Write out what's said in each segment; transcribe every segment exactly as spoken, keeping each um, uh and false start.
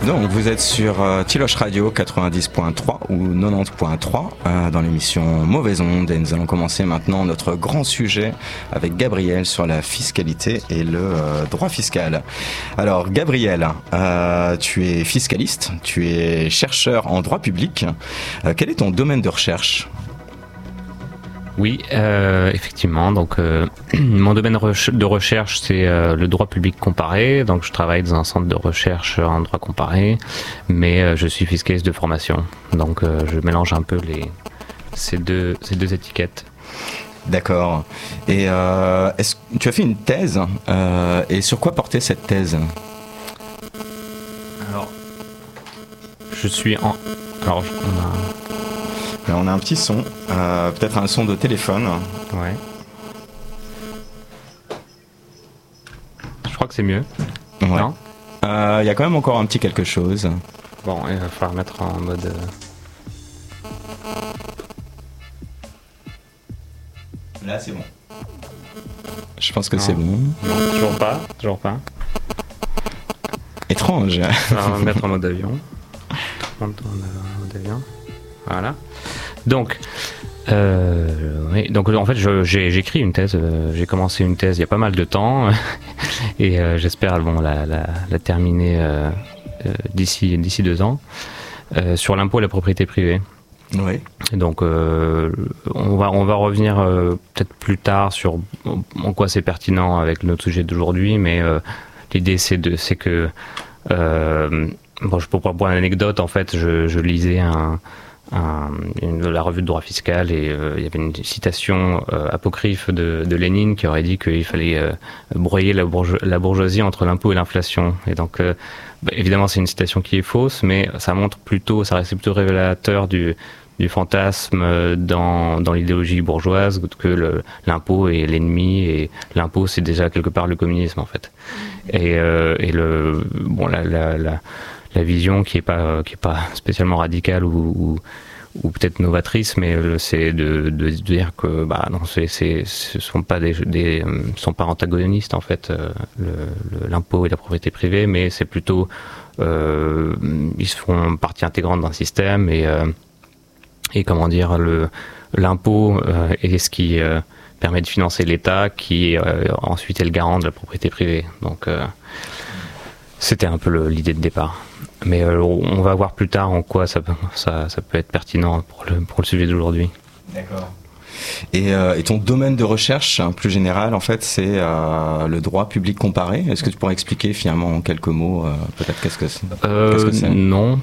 Donc vous êtes sur euh, Tiloche Radio quatre-vingt-dix point trois ou quatre-vingt-dix point trois euh, dans l'émission Mauvaise Onde, et nous allons commencer maintenant notre grand sujet avec Gabriel sur la fiscalité et le euh, droit fiscal. Alors Gabriel, euh, tu es fiscaliste, tu es chercheur en droit public. Euh, quel est ton domaine de recherche ? Oui, euh, effectivement. Donc, euh, mon domaine de recherche, c'est euh, le droit public comparé. Donc, je travaille dans un centre de recherche en droit comparé, mais euh, je suis fiscaliste de formation. Donc, euh, je mélange un peu les ces deux ces deux étiquettes. D'accord. Et euh, est-ce tu as fait une thèse euh, et sur quoi portait cette thèse ? Alors, je suis en alors on a Là, on a un petit son, euh, peut-être un son de téléphone. Ouais. Je crois que c'est mieux. Ouais. Non ? Il euh, y a quand même encore un petit quelque chose. Bon, il va falloir mettre en mode... Euh... Là, c'est bon. Je pense que non. c'est bon. Non, toujours pas, toujours pas. Étrange. On va mettre en mode avion. En mode avion. Voilà. Donc, euh, oui, donc en fait, je, j'ai, j'écris une thèse. Euh, j'ai commencé une thèse il y a pas mal de temps, et euh, j'espère bon la, la, la terminer euh, euh, d'ici d'ici deux ans euh, sur l'impôt à la propriété privée. Oui. Et donc, euh, on va on va revenir euh, peut-être plus tard sur en quoi c'est pertinent avec notre sujet d'aujourd'hui, mais euh, l'idée c'est de c'est que euh, bon, je peux pour une anecdote, en fait, je, je lisais un Un, une, la revue de droit fiscal, et euh, il y avait une citation euh, apocryphe de, de Lénine qui aurait dit qu'il fallait euh, broyer la, bourge- la bourgeoisie entre l'impôt et l'inflation. Et donc, euh, bah, évidemment, c'est une citation qui est fausse, mais ça montre plutôt, ça reste plutôt révélateur du, du fantasme dans, dans l'idéologie bourgeoise que le, l'impôt est l'ennemi, et l'impôt c'est déjà quelque part le communisme, en fait. Et, euh, et le bon la, la, la la vision qui est pas qui est pas spécialement radicale ou, ou, ou peut-être novatrice, mais c'est de, de dire que bah non, c'est c'est ce sont pas des des sont pas antagonistes, en fait, le, le, l'impôt et la propriété privée, mais c'est plutôt euh, ils font partie intégrante d'un système, et euh, et comment dire le l'impôt euh, est ce qui euh, permet de financer l'État, qui euh, ensuite est le garant de la propriété privée. Donc euh, c'était un peu le, l'idée de départ. Mais euh, on va voir plus tard en quoi ça, ça, ça peut être pertinent pour le, pour le sujet d'aujourd'hui. D'accord. Et, euh, et ton domaine de recherche, hein, plus général, en fait, c'est euh, le droit public comparé. Est-ce que tu pourrais expliquer finalement en quelques mots, euh, peut-être qu'est-ce que c'est, euh, qu'est-ce que c'est Non,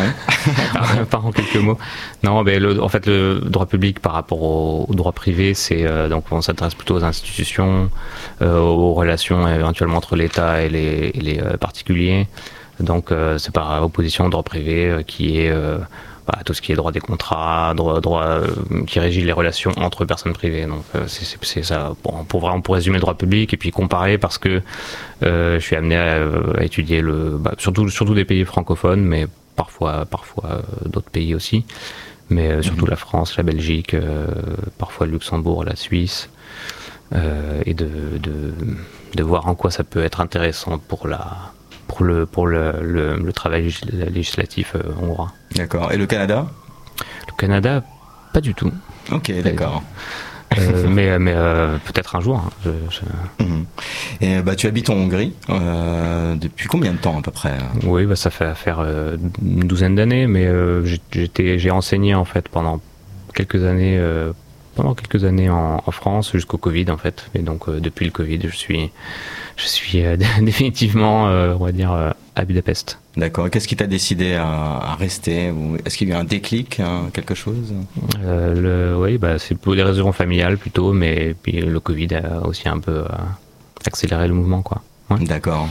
pas, pas en quelques mots. Non, mais le, en fait, le droit public par rapport au, au droit privé, c'est euh, donc on s'intéresse plutôt aux institutions, euh, aux relations éventuellement entre l'État et les, et les euh, particuliers. Donc euh, c'est par opposition au droit privé euh, qui est euh, bah, tout ce qui est droit des contrats, droit, droit euh, qui régit les relations entre personnes privées. Donc euh, c'est, c'est, c'est ça. Bon, pour vraiment pour résumer le droit public et puis comparer, parce que euh, je suis amené à, à étudier le bah, surtout surtout des pays francophones, mais parfois parfois euh, d'autres pays aussi, mais euh, surtout mmh. la France, la Belgique, euh, parfois le Luxembourg, la Suisse, euh, et de, de de voir en quoi ça peut être intéressant pour la pour le pour le, le, le travail législatif euh, hongrois. D'accord. Et le Canada ? Le Canada, pas du tout. Ok, d'accord. Euh, mais mais euh, peut-être un jour. Hein, je, je... Mmh. Et bah tu habites en Hongrie euh, depuis combien de temps à peu près ? Oui, bah ça fait faire euh, une douzaine d'années, mais euh, j'ai, j'étais j'ai enseigné, en fait, pendant quelques années euh, pendant quelques années en, en France jusqu'au Covid, en fait. Et donc euh, depuis le Covid, je suis je suis euh, définitivement euh, on va dire euh, à Budapest. D'accord. Et qu'est-ce qui t'a décidé à, à rester, ou est-ce qu'il y a eu un déclic, hein, quelque chose ? euh, le, Oui, bah c'est pour des raisons familiales plutôt, mais puis le Covid a aussi un peu euh, accéléré le mouvement, quoi. Ouais. D'accord.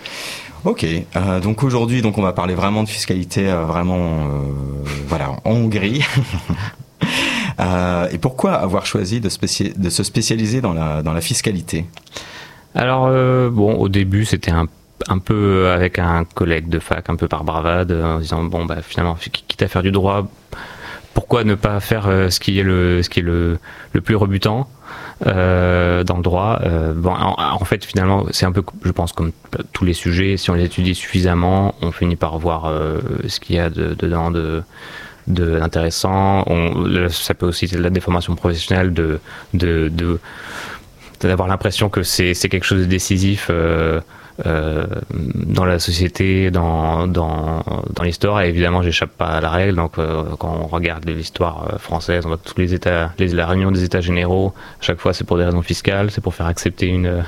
Ok, euh, donc aujourd'hui, donc on va parler vraiment de fiscalité, euh, vraiment, euh, voilà, en Hongrie. euh, et pourquoi avoir choisi de, spéci- de se spécialiser dans la dans la fiscalité ? Alors euh, bon, au début, c'était un un peu avec un collègue de fac, un peu par bravade, en disant bon bah finalement, quitte à faire du droit, pourquoi ne pas faire euh, ce qui est le ce qui est le le plus rebutant, euh, dans le droit. Euh, bon, en, en fait, finalement, c'est un peu, je pense, comme tous les sujets, si on les étudie suffisamment, on finit par voir euh, ce qu'il y a de, dedans de, de d'intéressant. On, le, ça peut aussi être de la déformation professionnelle de, de, de d'avoir l'impression que c'est, c'est quelque chose de décisif euh, euh, dans la société, dans, dans, dans l'histoire. Et évidemment, j'échappe pas à la règle. Donc, euh, quand on regarde l'histoire française, on voit que tous les États, les, la réunion des États généraux, à chaque fois, c'est pour des raisons fiscales, c'est pour faire accepter une,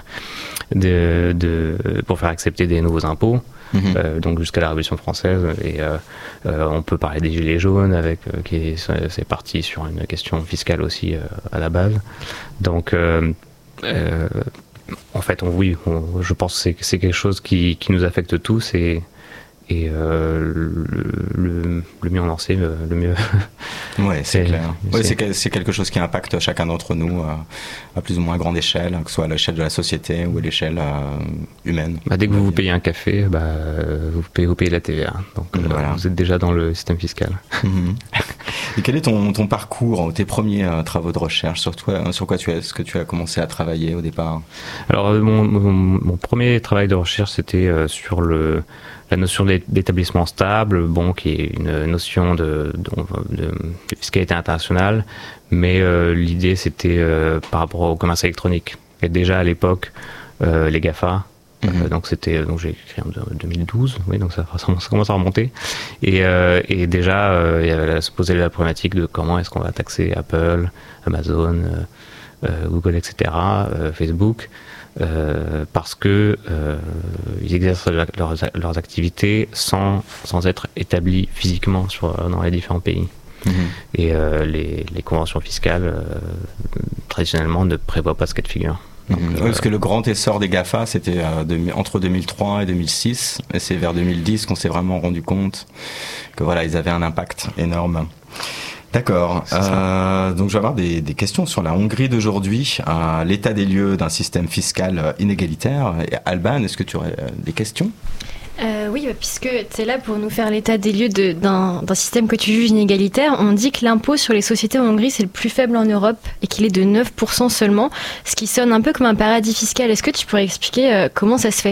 de, de, pour faire accepter des nouveaux impôts. Mmh. Euh, donc jusqu'à la Révolution française, et euh, euh, on peut parler des Gilets jaunes, avec euh, qui est, c'est parti sur une question fiscale aussi euh, à la base. Donc euh, Euh, en fait, on, oui, on, je pense que c'est, c'est quelque chose qui, qui nous affecte tous, et, et euh, le, le, le mieux on en sait, le mieux. Ouais, c'est, c'est clair. C'est... Ouais, c'est, c'est quelque chose qui impacte chacun d'entre nous à, à plus ou moins grande échelle, que ce soit à l'échelle de la société ou à l'échelle euh, humaine. Bah, dès que vous vous payez un café, bah, vous, payez, vous payez la T V A. Donc voilà. euh, vous êtes déjà dans le système fiscal. Mm-hmm. Et quel est ton, ton parcours, tes premiers euh, travaux de recherche, sur, toi, sur quoi tu as, est-ce que tu as commencé à travailler au départ? Alors, mon, mon, mon premier travail de recherche, c'était euh, sur le, la notion d'établissement stable, bon, qui est une notion de, de, de, de fiscalité internationale, mais euh, l'idée, c'était euh, par rapport au commerce électronique. Et déjà à l'époque, euh, les GAFA, Mmh. Euh, donc c'était donc j'ai écrit en deux mille douze, oui, donc ça, ça commence à remonter, et, euh, et déjà euh, il y avait, se posait la problématique de comment est-ce qu'on va taxer Apple, Amazon, euh, euh, Google, et cetera, euh, Facebook, euh, parce que euh, ils exercent leurs, leurs activités sans sans être établis physiquement sur dans les différents pays. Mmh. Et euh, les, les conventions fiscales euh, traditionnellement ne prévoient pas ce cas de figure. Donc, mmh. euh, oui, parce que le grand essor des GAFA, c'était euh, de, entre deux mille trois et deux mille six, et c'est vers deux mille dix qu'on s'est vraiment rendu compte que voilà, ils avaient un impact énorme. D'accord. Euh, donc je vais avoir des, des questions sur la Hongrie d'aujourd'hui, euh, l'état des lieux d'un système fiscal inégalitaire. Et Alban, est-ce que tu aurais des questions ? Euh, oui, bah, puisque tu es là pour nous faire l'état des lieux de, d'un, d'un système que tu juges inégalitaire, on dit que l'impôt sur les sociétés en Hongrie, c'est le plus faible en Europe et qu'il est de neuf pour cent seulement, ce qui sonne un peu comme un paradis fiscal. Est-ce que tu pourrais expliquer euh, comment ça se fait ?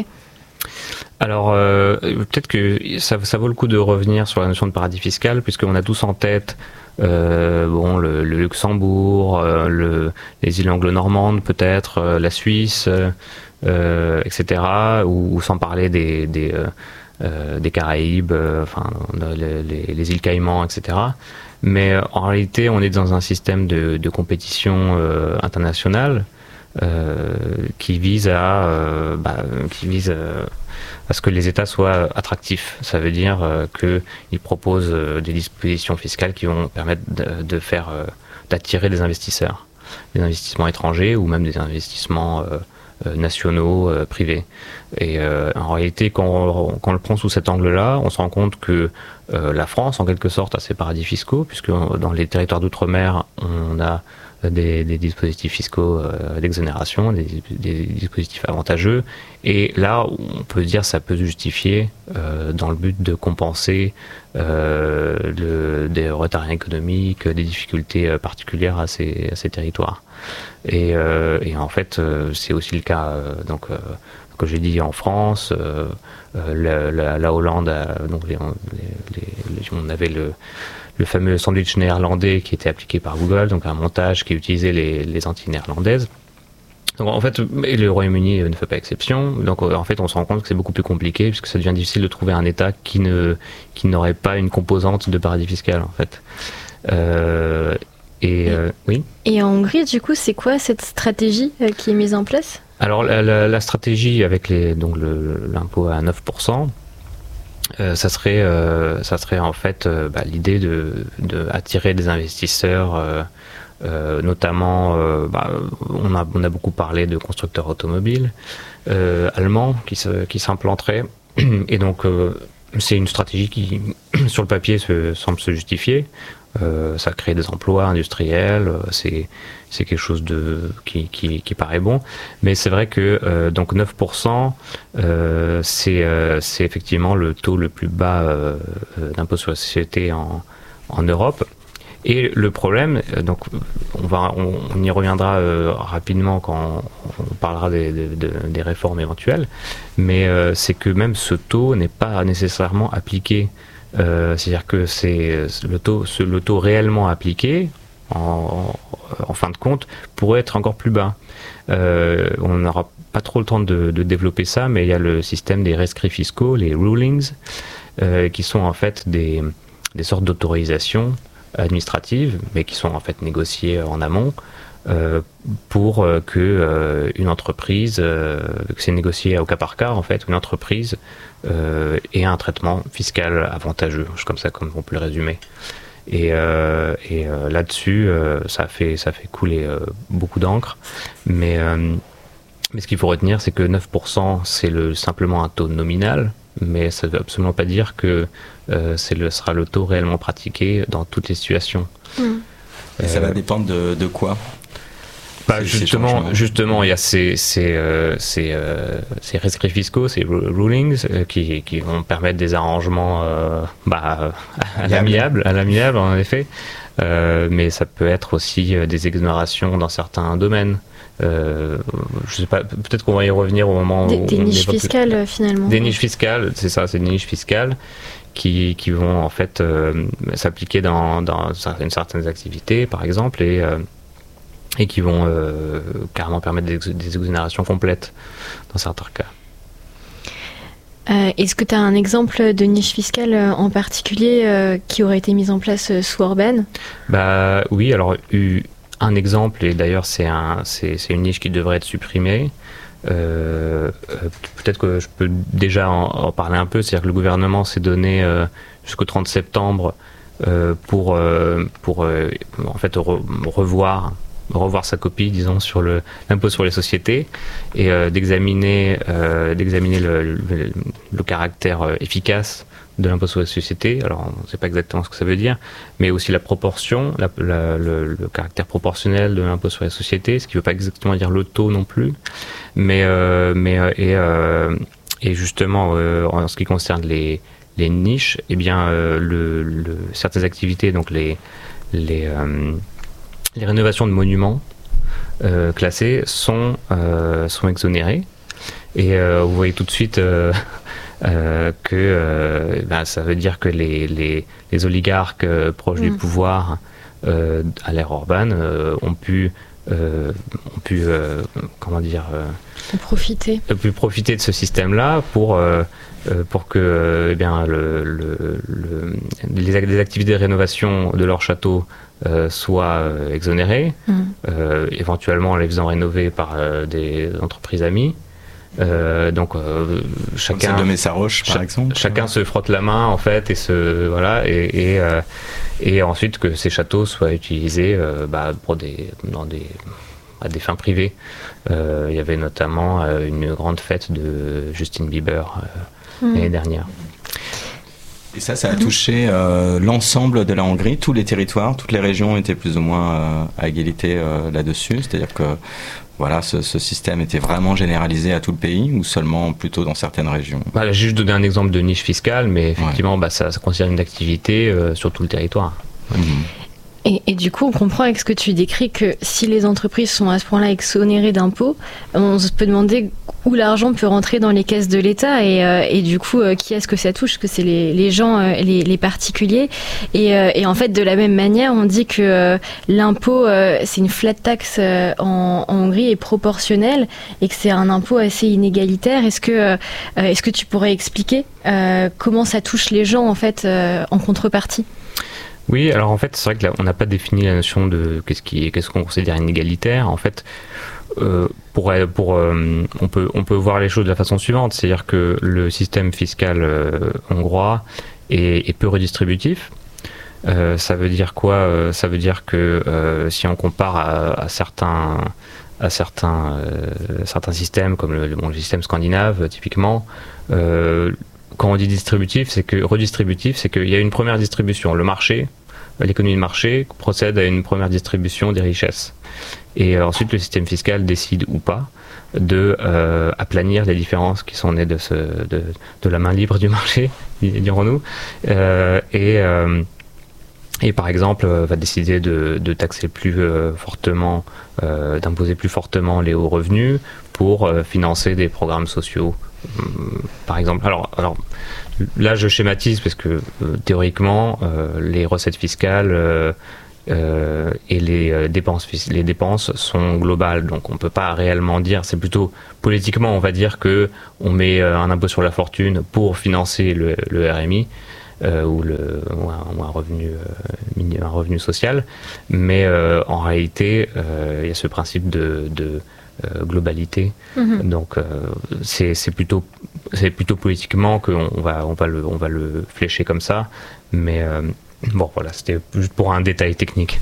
Alors, euh, peut-être que ça, ça vaut le coup de revenir sur la notion de paradis fiscal, puisqu'on a tous en tête euh, bon, le, le Luxembourg, euh, le, les îles anglo-normandes peut-être, euh, la Suisse, euh, et cetera, ou, ou sans parler des, des, euh, euh, des Caraïbes, euh, enfin, les, les, les îles Caïmans, et cetera. Mais euh, en réalité, on est dans un système de, de compétition euh, internationale euh, qui vise à, euh, bah, qui vise euh, à ce que les États soient attractifs. Ça veut dire euh, qu'ils proposent euh, des dispositions fiscales qui vont permettre de, de faire, euh, d'attirer des investisseurs, des investissements étrangers ou même des investissements euh, euh, nationaux, euh, privés. Et euh, en réalité, quand on, quand on le prend sous cet angle-là, on se rend compte que euh, la France, en quelque sorte, a ses paradis fiscaux, puisque dans les territoires d'outre-mer, on a Des, des dispositifs fiscaux euh, d'exonération, des, des dispositifs avantageux, et là on peut dire ça peut se justifier euh, dans le but de compenser euh, le, des retards économiques, des difficultés euh, particulières à ces, à ces territoires. Et, euh, et en fait euh, c'est aussi le cas euh, donc euh, que j'ai dit en France, euh, euh, la, la, la Hollande, a, donc les, les, les, on avait le le fameux sandwich néerlandais qui était appliqué par Google, donc un montage qui utilisait les, les Antilles néerlandaises. Donc en fait, et le Royaume-Uni ne fait pas exception. Donc en fait, on se rend compte que c'est beaucoup plus compliqué puisque ça devient difficile de trouver un État qui ne qui n'aurait pas une composante de paradis fiscal en fait. Euh, et euh, oui. Et en Hongrie, du coup, c'est quoi cette stratégie euh, qui est mise en place ? Alors la, la, la stratégie avec les donc le, l'impôt à neuf pour cent. Euh, ça serait, euh, ça serait en fait euh, bah, l'idée de, de attirer des investisseurs, euh, euh, notamment, euh, bah, on a, on a beaucoup parlé de constructeurs automobiles euh, allemands qui, se, qui s'implanteraient, et donc euh, c'est une stratégie qui, sur le papier, se, semble se justifier. Euh, ça crée des emplois industriels, c'est c'est quelque chose de qui qui, qui paraît bon, mais c'est vrai que euh, donc neuf pour cent euh, c'est euh, c'est effectivement le taux le plus bas euh, d'impôt sur la société en en Europe, Et le problème, donc on, va, on, on y reviendra euh, rapidement quand on parlera des, des, des réformes éventuelles, mais euh, c'est que même ce taux n'est pas nécessairement appliqué. Euh, c'est-à-dire que c'est le taux, ce, le taux réellement appliqué, en, en fin de compte, pourrait être encore plus bas. Euh, on n'aura pas trop le temps de, de développer ça, mais il y a le système des rescrits fiscaux, les rulings, euh, qui sont en fait des, des sortes d'autorisations administratives, mais qui sont en fait négociées en amont, euh, pour euh, que euh, une entreprise, euh, que c'est négocié au cas par cas en fait, une entreprise euh, ait un traitement fiscal avantageux, c'est comme ça comme on peut le résumer. Et, euh, et euh, là-dessus, euh, ça fait ça fait couler euh, beaucoup d'encre, mais euh, mais ce qu'il faut retenir, c'est que neuf pour cent, c'est le, simplement un taux nominal, mais ça ne veut absolument pas dire que euh, c'est le, sera le taux réellement pratiqué dans toutes les situations. Mmh. Et euh, ça va dépendre de, de quoi bah, justement, justement, il y a ces, ces, euh, ces, euh, ces rescrits fiscaux, ces rulings, euh, qui, qui vont permettre des arrangements euh, bah, à l'amiable, à l'amiable en effet, euh, mais ça peut être aussi des exonérations dans certains domaines. Euh, je sais pas, peut-être qu'on va y revenir au moment des, où des niches fiscales le... finalement. Des niches fiscales, c'est ça, c'est des niches fiscales qui, qui vont en fait euh, s'appliquer dans, dans certaines, certaines activités, par exemple, et, euh, et qui vont euh, carrément permettre des, des exonérations complètes dans certains cas. Euh, est-ce que tu as un exemple de niche fiscale en particulier euh, qui aurait été mise en place sous Orban ? Bah oui, alors eu un exemple, et d'ailleurs c'est, un, c'est, c'est une niche qui devrait être supprimée. Euh, peut-être que je peux déjà en, en parler un peu, c'est-à-dire que le gouvernement s'est donné euh, jusqu'au trente septembre euh, pour, euh, pour euh, en fait re, revoir, revoir sa copie, disons, sur le, l'impôt sur les sociétés et euh, d'examiner, euh, d'examiner le, le, le caractère euh, efficace de l'impôt sur les sociétés. Alors on ne sait pas exactement ce que ça veut dire, mais aussi la proportion, la, la, le, le caractère proportionnel de l'impôt sur les sociétés, ce qui ne veut pas exactement dire le taux non plus, mais, euh, mais et, euh, et justement euh, en ce qui concerne les, les niches, eh bien euh, le, le, certaines activités, donc les, les, euh, les rénovations de monuments euh, classés sont, euh, sont exonérées, et euh, vous voyez tout de suite euh, Euh, que euh, ben, ça veut dire que les, les, les oligarques euh, proches mmh. du pouvoir euh, à l'ère Orban euh, ont pu, euh, ont pu euh, comment dire, euh, profiter. ont pu profiter de ce système-là pour, euh, pour que eh bien, le, le, le, les, les activités de rénovation de leur château euh, soient euh, exonérées, mmh. euh, éventuellement en les faisant rénover par euh, des entreprises amies. Euh, donc euh, chacun celle de Messaroche par cha- exemple chacun se frotte la main en fait et se voilà et et, euh, et ensuite que ces châteaux soient utilisés euh, bah, pour des dans des à des fins privées. Euh, il y avait notamment euh, une grande fête de Justin Bieber euh, mmh. l'année dernière. Et ça, ça a touché euh, l'ensemble de la Hongrie, tous les territoires, toutes les régions étaient plus ou moins euh, à égalité euh, là-dessus, c'est-à-dire que voilà, ce, ce système était vraiment généralisé à tout le pays ou seulement plutôt dans certaines régions ? Bah, j'ai juste donné un exemple de niche fiscale, mais effectivement, ouais. bah, ça, ça concerne une activité euh, sur tout le territoire. Mmh. Et, et du coup, on comprend avec ce que tu décris que si les entreprises sont à ce point-là exonérées d'impôts, on se peut demander où l'argent peut rentrer dans les caisses de l'État et, euh, et du coup, euh, qui est-ce que ça touche ? Que c'est les, les gens, euh, les, les particuliers. Et, euh, et en fait, de la même manière, on dit que euh, l'impôt, euh, c'est une flat tax euh, en, en Hongrie et proportionnelle et que c'est un impôt assez inégalitaire. Est-ce que, euh, est-ce que tu pourrais expliquer euh, comment ça touche les gens en fait euh, en contrepartie ? Oui, alors en fait, c'est vrai que là, on n'a pas défini la notion de qu'est-ce qui, qu'est-ce qu'on considère inégalitaire. En fait, euh, pour, pour, euh, on peut, on peut voir les choses de la façon suivante, c'est-à-dire que le système fiscal euh, hongrois est, est peu redistributif. Euh, ça veut dire quoi ? euh, Ça veut dire que euh, si on compare à, à certains, à certains, euh, certains systèmes comme le, bon, le système scandinave, typiquement. Euh, Quand on dit distributif, c'est que redistributif, c'est qu'il y a une première distribution. Le marché, l'économie de marché procède à une première distribution des richesses. Et euh, ensuite, le système fiscal décide ou pas de euh, aplanir les différences qui sont nées de, ce, de, de la main libre du marché, dirons-nous. Euh, et, euh, et par exemple euh, va décider de, de taxer plus euh, fortement, euh, d'imposer plus fortement les hauts revenus pour euh, financer des programmes sociaux, euh, par exemple. Alors, alors là, je schématise parce que euh, théoriquement, euh, les recettes fiscales euh, euh, et les euh, dépenses, les dépenses sont globales, donc on peut pas réellement dire. C'est plutôt politiquement, on va dire que on met euh, un impôt sur la fortune pour financer le, le R M I. Euh, ou, le, ou, un, ou un revenu euh, un revenu social, mais euh, en réalité euh, il y a ce principe de, de euh, globalité, mm-hmm. donc euh, c'est, c'est plutôt c'est plutôt politiquement qu'on va on va le on va le flécher comme ça, mais euh, bon voilà, c'était juste pour un détail technique.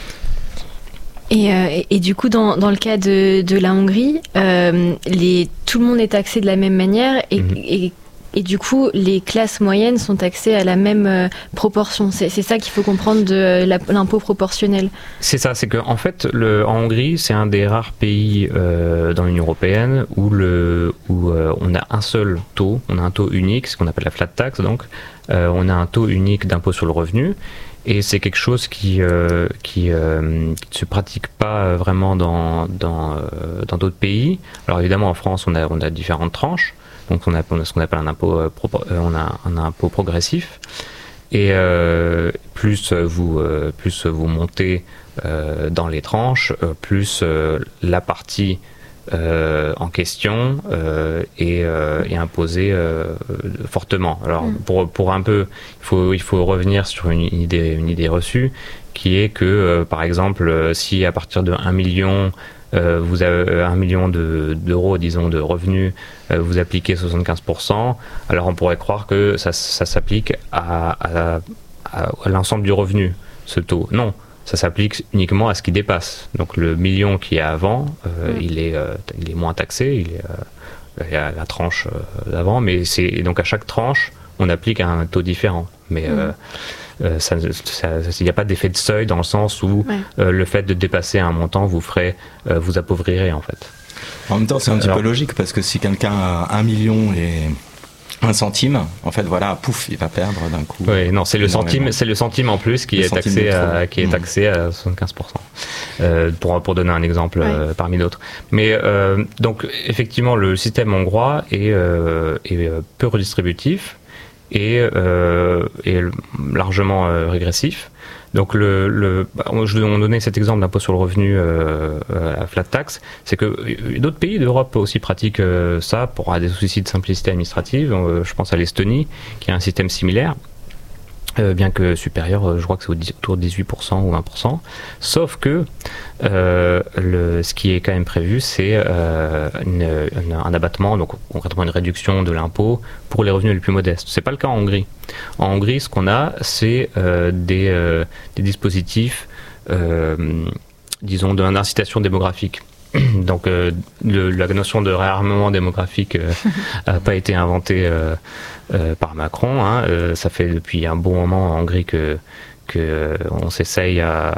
Et, euh, et, et du coup, dans, dans le cas de, de la Hongrie, euh, les, tout le monde est taxé de la même manière et, mm-hmm. et Et du coup, les classes moyennes sont taxées à la même euh, proportion. C'est, c'est ça qu'il faut comprendre de euh, la, l'impôt proportionnel. C'est ça, c'est qu'en en fait, le, en Hongrie, c'est un des rares pays euh, dans l'Union européenne où, le, où euh, on a un seul taux, on a un taux unique, ce qu'on appelle la flat tax, donc euh, on a un taux unique d'impôt sur le revenu. Et c'est quelque chose qui euh, qui, euh, qui ne se pratique pas vraiment dans dans euh, dans d'autres pays. Alors évidemment, en France, on a on a différentes tranches. Donc on a, on a ce qu'on appelle un impôt, euh, pro, euh, on a un impôt progressif, et euh, plus vous euh, plus vous montez euh, dans les tranches, euh, plus euh, la partie euh, en question euh, est, euh, est imposée euh, fortement. Alors mmh. pour pour un peu, il faut il faut revenir sur une idée une idée reçue qui est que euh, par exemple si à partir de un million Euh, vous avez un million de, d'euros, disons, de revenus, euh, vous appliquez soixante-quinze pour cent, alors on pourrait croire que ça, ça s'applique à, à, à, à l'ensemble du revenu, ce taux. Non, ça s'applique uniquement à ce qui dépasse. Donc le million qui est avant, euh, mmh. il, est, euh, il est moins taxé, il est euh, à la tranche euh, d'avant, mais c'est, et donc à chaque tranche, on applique un taux différent. Mais mmh. euh, Euh, ça, il n'y a pas d'effet de seuil dans le sens où ouais. euh, le fait de dépasser un montant vous ferait, euh, vous appauvrirait en fait. En même temps, c'est un petit Alors, peu logique parce que si quelqu'un a un million et un centime, en fait, voilà, pouf, il va perdre d'un coup. Oui, non, c'est le centime, c'est le centime en plus qui le est taxé à, qui est taxé à soixante-quinze pour cent. Euh, pour pour donner un exemple ouais. euh, parmi d'autres. Mais euh, donc effectivement, le système hongrois est, euh, est peu redistributif. Et, euh, et largement euh, régressif. Donc, le, le, je vais donner cet exemple d'impôt sur le revenu euh, à flat tax, c'est que d'autres pays d'Europe aussi pratiquent euh, ça pour des soucis de simplicité administrative. Euh, je pense à l'Estonie, qui a un système similaire. Euh, bien que supérieur, je crois que c'est autour de dix-huit pour cent ou vingt pour cent. Sauf que euh, le, ce qui est quand même prévu, c'est euh, une, une, un abattement, donc concrètement une réduction de l'impôt pour les revenus les plus modestes. C'est pas le cas en Hongrie. En Hongrie, ce qu'on a, c'est euh, des, euh, des dispositifs, euh, disons, d'incitation démographique. Donc euh, le, la notion de réarmement démographique n'a euh, pas été inventée euh, euh, par Macron. Hein. Euh, ça fait depuis un bon moment en Hongrie que, que euh, on s'essaye à,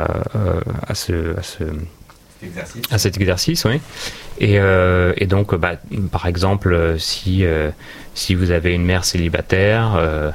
à, ce, à, ce, exercice. à cet exercice. Oui. Et, euh, et donc, bah, par exemple, si, euh, si vous avez une mère célibataire, euh,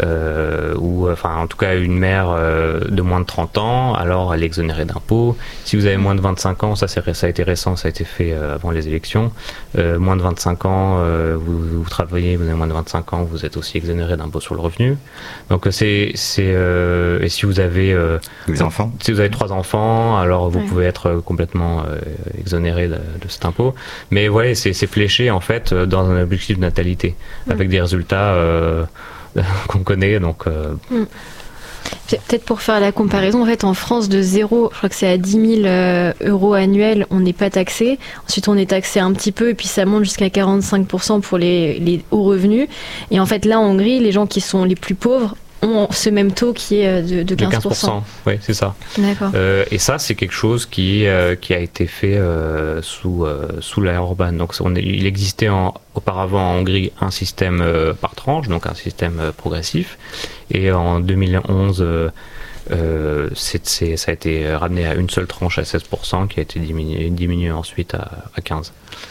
Euh, ou enfin en tout cas une mère euh, de moins de trente ans, alors elle est exonérée d'impôts. Si vous avez moins de vingt-cinq ans, ça, c'est, ça a été récent, ça a été fait euh, avant les élections, euh, moins de vingt-cinq ans, euh, vous, vous travaillez, vous avez moins de vingt-cinq ans, vous êtes aussi exonéré d'impôts sur le revenu. Donc c'est, c'est euh, et si vous avez euh, des enfants, si vous avez trois enfants, alors vous ouais. pouvez être complètement euh, exonéré de, de cet impôt. Mais voilà, c'est, c'est fléché en fait dans un objectif de natalité, ouais. avec des résultats euh, qu'on connaît, donc euh... mmh. Peut-être pour faire la comparaison, en fait en France de zéro, je crois que c'est à dix mille euh, euros annuels, on n'est pas taxé. Ensuite on est taxé un petit peu et puis ça monte jusqu'à quarante-cinq pour cent pour les, les hauts revenus. Et en fait là en Hongrie, les gens qui sont les plus pauvres ont ce même taux qui est de, de quinze pour cent. De quinze pour cent, oui, c'est ça. D'accord. Euh, et ça, c'est quelque chose qui, euh, qui a été fait euh, sous, euh, sous l'ère Orban. Donc, on est, il existait en, auparavant en Hongrie un système euh, par tranche, donc un système euh, progressif. Et en deux mille onze, euh, euh, c'est, c'est, ça a été ramené à une seule tranche à seize pour cent, qui a été diminué, diminué ensuite à, à quinze pour cent.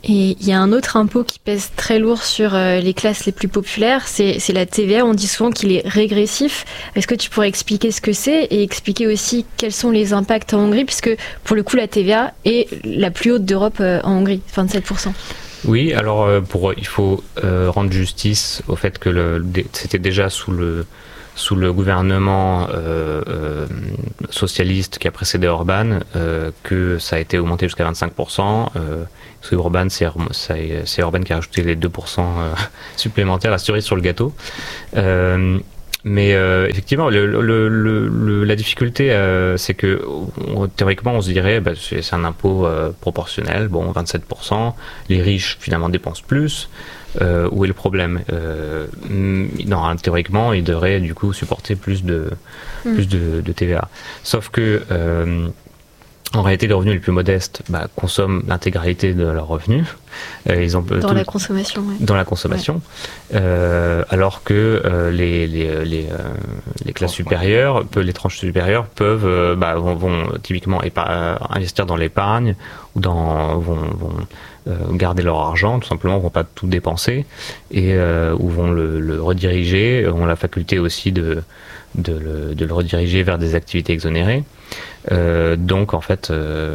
Et il y a un autre impôt qui pèse très lourd sur euh, les classes les plus populaires, c'est, c'est la T V A. On dit souvent qu'il est régressif. Est-ce que tu pourrais expliquer ce que c'est et expliquer aussi quels sont les impacts en Hongrie, puisque pour le coup la T V A est la plus haute d'Europe euh, en Hongrie, vingt-sept pour cent. Oui, alors euh, pour, il faut euh, rendre justice au fait que le, c'était déjà sous le, sous le gouvernement euh, euh, socialiste qui a précédé Orban euh, que ça a été augmenté jusqu'à vingt-cinq pour cent. Euh, Parce que Orban, c'est, c'est Orban qui a rajouté les deux pour cent euh, supplémentaires, la cerise sur le gâteau. Euh, mais euh, effectivement, le, le, le, le, la difficulté, euh, c'est que on, théoriquement, on se dirait, bah, c'est, c'est un impôt euh, proportionnel, bon, vingt-sept pour cent. Les riches, finalement, dépensent plus. Euh, où est le problème euh, Non, théoriquement, ils devraient du coup supporter plus de, mmh. plus de, de T V A. Sauf que euh, en réalité, les revenus les plus modestes bah, consomment l'intégralité de leurs revenus. Euh, ils ont dans, la consommation, ouais. dans la consommation. Ouais. Euh, alors que euh, les, les, les, euh, les classes supérieures, peu, les tranches supérieures peuvent, euh, bah, vont, vont typiquement épa- investir dans l'épargne ou dans, vont, vont euh, garder leur argent, tout simplement, vont pas tout dépenser et euh, ou vont le, le rediriger, ont la faculté aussi de, de, le, de le rediriger vers des activités exonérées. Euh, donc en fait, euh,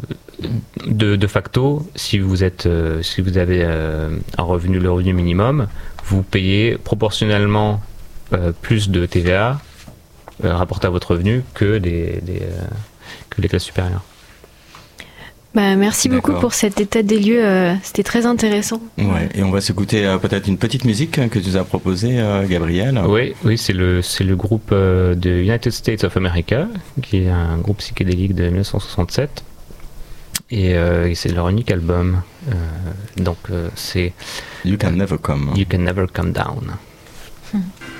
de, de facto, si vous êtes, euh, si vous avez euh, un revenu, le revenu minimum, vous payez proportionnellement euh, plus de T V A euh, rapporté à votre revenu que des, des euh, que les classes supérieures. Bah, merci D'accord. beaucoup pour cet état des lieux, euh, c'était très intéressant. Ouais, et on va s'écouter euh, peut-être une petite musique que tu nous as proposée, euh, Gabriel. Oui, oui, c'est le c'est le groupe euh, de United States of America, qui est un groupe psychédélique de dix-neuf cent soixante-sept, et, euh, et c'est leur unique album. Euh, donc euh, c'est You Can Never Come. You Can Never Come Down. Hmm.